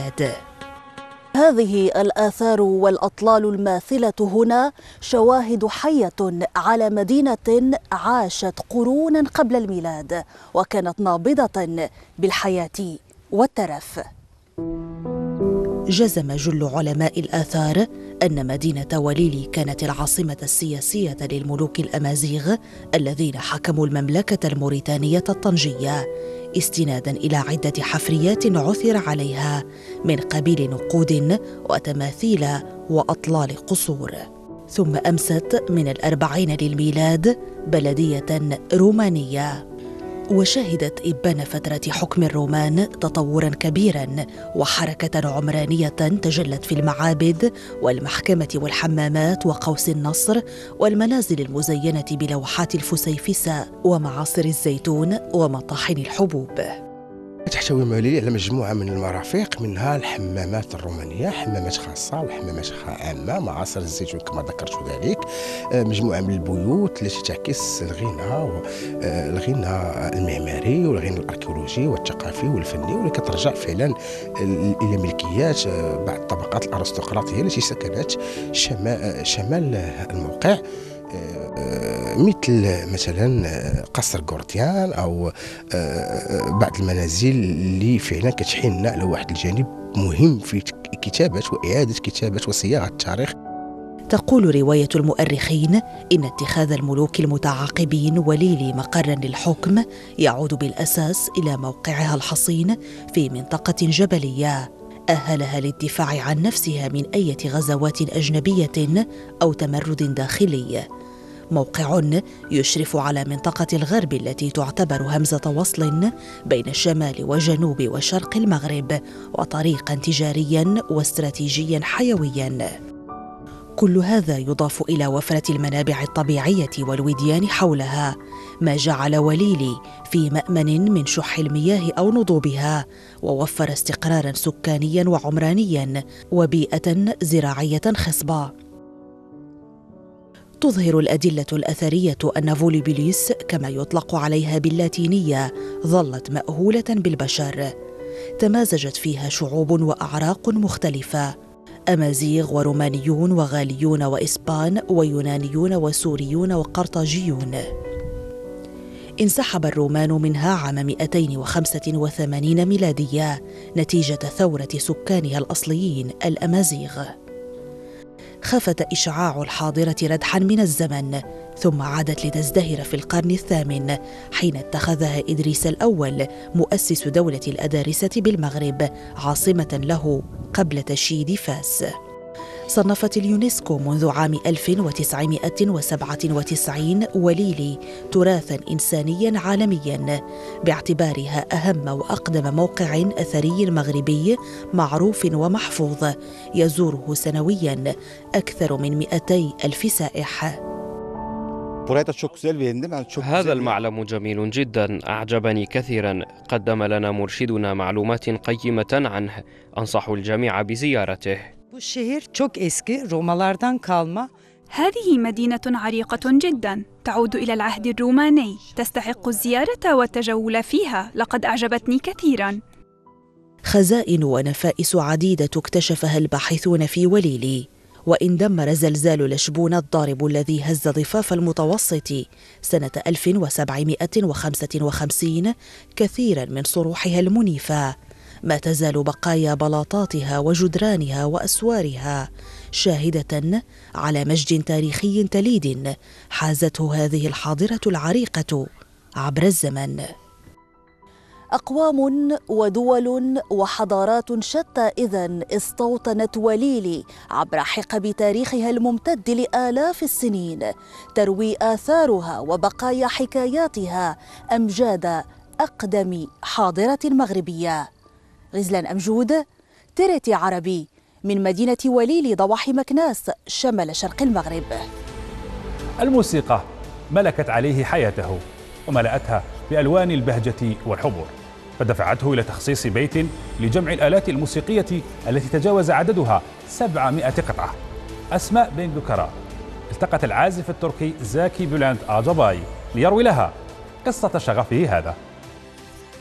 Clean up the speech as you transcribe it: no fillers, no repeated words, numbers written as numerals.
الميلاد. هذه الآثار والأطلال الماثلة هنا شواهد حية على مدينة عاشت قرونا قبل الميلاد وكانت نابضة بالحياة والترف. جزم جل علماء الآثار أن مدينة وليلي كانت العاصمة السياسية للملوك الأمازيغ الذين حكموا المملكة الموريتانية الطنجية، استناداً إلى عدة حفريات عثر عليها من قبيل نقود وتماثيل وأطلال قصور. ثم أمست من 40 للميلاد بلدية رومانية، وشهدت إبان فترة حكم الرومان تطوراً كبيراً وحركة عمرانية تجلت في المعابد والمحكمة والحمامات وقوس النصر والمنازل المزينة بلوحات الفسيفساء ومعاصر الزيتون ومطاحن الحبوب. تحتوي وليلي على مجموعة من المرافق، منها الحمامات الرومانية، حمامات خاصة وحمامات عامة، معاصر الزيتون كما ذكرت ذلك، مجموعة من البيوت التي تعكس الغنى المعماري والغنى الأركيولوجي والثقافي والفني، واللي كترجع فعلا إلى ملكيات بعض الطبقات الأرستقراطية التي سكنت شمال الموقع، مثلا قصر غورتيان أو بعض المنازل اللي فعلا كتحن على واحد الجانب مهم في كتابة وإعادة كتابة وصياغة التاريخ. تقول رواية المؤرخين إن اتخاذ الملوك المتعاقبين وليلي مقرا للحكم يعود بالأساس إلى موقعها الحصين في منطقة جبلية أهلها للدفاع عن نفسها من أي غزوات أجنبية أو تمرد داخلي، موقع يشرف على منطقة الغرب التي تعتبر همزة وصل بين شمال وجنوب وشرق المغرب وطريقا تجاريا واستراتيجيا حيويا. كل هذا يضاف إلى وفرة المنابع الطبيعية والوديان حولها، ما جعل وليلي في مأمن من شح المياه أو نضوبها، ووفر استقرارا سكانيا وعمرانيا وبيئة زراعية خصبة. تظهر الأدلة الأثرية أن فوليبيليس كما يطلق عليها باللاتينية ظلت مأهولة بالبشر، تمازجت فيها شعوب وأعراق مختلفة، أمازيغ ورومانيون وغاليون وإسبان ويونانيون وسوريون وقرطاجيون. انسحب الرومان منها عام 285 ميلادية نتيجة ثورة سكانها الأصليين الأمازيغ. خفت إشعاع الحاضرة ردحاً من الزمن، ثم عادت لتزدهر في القرن الثامن حين اتخذها إدريس الأول مؤسس دولة الأدارسة بالمغرب عاصمة له قبل تشييد فاس. صنفت اليونسكو منذ عام 1997 وليلي تراثاً إنسانياً عالمياً باعتبارها أهم وأقدم موقع أثري مغربي معروف ومحفوظ يزوره سنوياً أكثر من 200,000 سائح. هذا المعلم جميل جدا، أعجبني كثيرا، قدم لنا مرشدنا معلومات قيمة عنه، أنصح الجميع بزيارته. هذه مدينة عريقة جدا تعود إلى العهد الروماني، تستحق الزيارة والتجول فيها، لقد أعجبتني كثيرا. خزائن ونفائس عديدة اكتشفها الباحثون في وليلي، وإن دمر زلزال لشبونة الضارب الذي هز ضفاف المتوسط سنة 1755 كثيرا من صروحها المنيفة، ما تزال بقايا بلاطاتها وجدرانها وأسوارها شاهدة على مجد تاريخي تليد حازته هذه الحاضرة العريقة عبر الزمن. أقوام ودول وحضارات شتى إذن استوطنت وليلي عبر حقب تاريخها الممتد لآلاف السنين، تروي آثارها وبقايا حكاياتها أمجاد أقدم حاضرة مغربية. غزلان أمجود، تريتي عربي، من مدينة وليلي ضواحي مكناس شمال شرق المغرب. الموسيقى ملكت عليه حياته وملأتها بألوان البهجة والحضور، فدفعته إلى تخصيص بيت لجمع الآلات الموسيقية التي تجاوز عددها 700 قطعة. أسماء بن دكرة التقت العازف التركي زاكي بولند آجاباي ليروي لها قصة شغفه هذا.